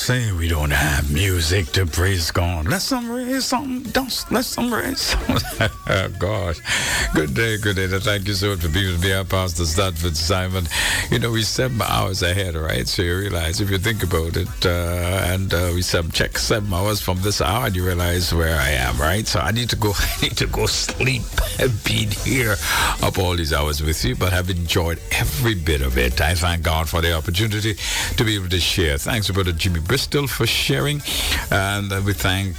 say we don't have music to praise God. Let some raise some dust. Let some raise some. Oh, gosh. Good day, good day. Thank you so much for being with me. I'm Pastor Stanford Simon. You know, we 7 hours ahead, right? So you realize, if you think about it, we check 7 hours from this hour, and you realize where I am, right? So I need to go sleep. I've been here up all these hours with you, but I've enjoyed every bit of it. I thank God for the opportunity to be able to share. Thanks to Brother Jimmy Bristol for sharing, and we thank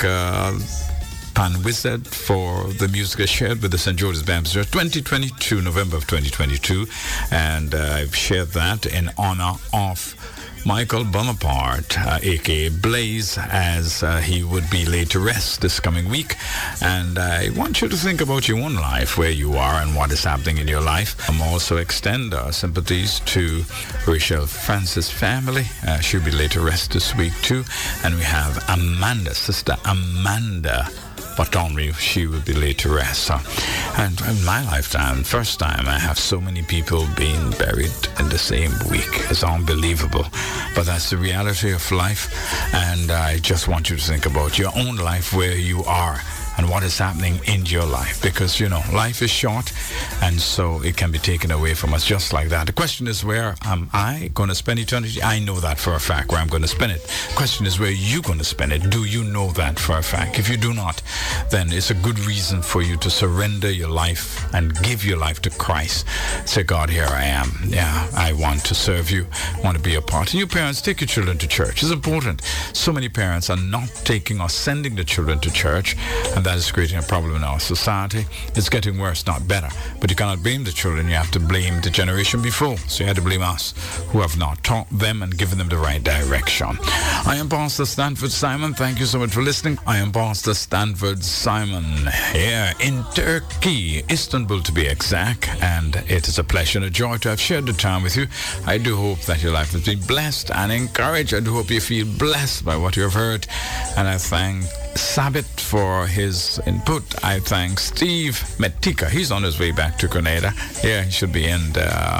Pan Wizard for the music shared with the St. George's Baptist Church 2022, November of 2022, and I've shared that in honor of Michael Bonaparte, a.k.a. Blaze, as he would be laid to rest this coming week. And I want you to think about your own life, where you are and what is happening in your life. I'm also extend our sympathies to Rachel Francis' family. She'll be laid to rest this week too. And we have Amanda, Sister Amanda Batonri, she will be laid to rest. And in my lifetime, first time I have so many people being buried in the same week. It's unbelievable. But that's the reality of life. And I just want you to think about your own life, where you are and what is happening in your life. Because, you know, life is short, and so it can be taken away from us just like that. The question is, where am I going to spend eternity? I know that for a fact, where I'm going to spend it. The question is, where you're going to spend it. Do you know that for a fact? If you do not, then it's a good reason for you to surrender your life and give your life to Christ. Say, God, here I am. Yeah, I want to serve you. I want to be a part. And you parents, take your children to church. It's important. So many parents are not taking or sending the children to church, and that is creating a problem in our society. It's getting worse, not better. But you cannot blame the children. You have to blame the generation before. So you have to blame us, who have not taught them and given them the right direction. I am Pastor Stanford Simon. Thank you so much for listening. I am Pastor Stanford Simon here in Turkey, Istanbul to be exact. And it is a pleasure and a joy to have shared the time with you. I do hope that your life has been blessed and encouraged. I do hope you feel blessed by what you have heard. And I thank Sabit for his input. I thank Steve Metika. He's on his way back to Grenada. Yeah, he should be in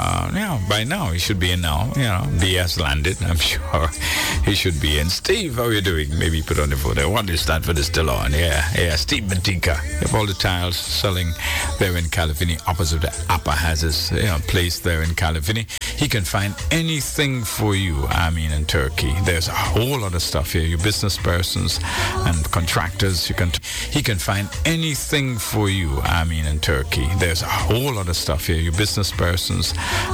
by now. He should be in now. BS landed. I'm sure he should be in. Steve, how are you doing? Maybe put on the phone there. What is Stanford is still on? Yeah. Steve Metika. You have all the tiles selling there in California, opposite the Upper has his place there in California. He can find anything for you. I mean, in Turkey, there's a whole lot of stuff here. You business persons and contractors, he can find anything for you. I mean, in Turkey, there's a whole lot of stuff here. You business persons